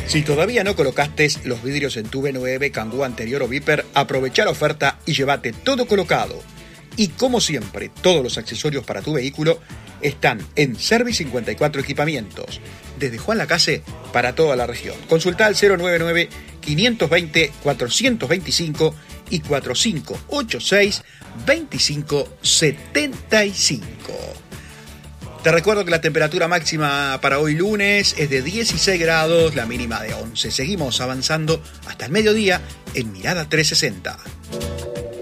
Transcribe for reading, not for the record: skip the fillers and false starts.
Si todavía no colocaste los vidrios en tu V9, Kangoo anterior o Viper, aprovecha la oferta y llévate todo colocado. Y como siempre, todos los accesorios para tu vehículo están en Service 54 Equipamientos, desde Juan Lacase para toda la región. Consulta al 099-520-425 y 4586-2575. Te recuerdo que la temperatura máxima para hoy lunes es de 16 grados, la mínima de 11. Seguimos avanzando hasta el mediodía en Mirada 360.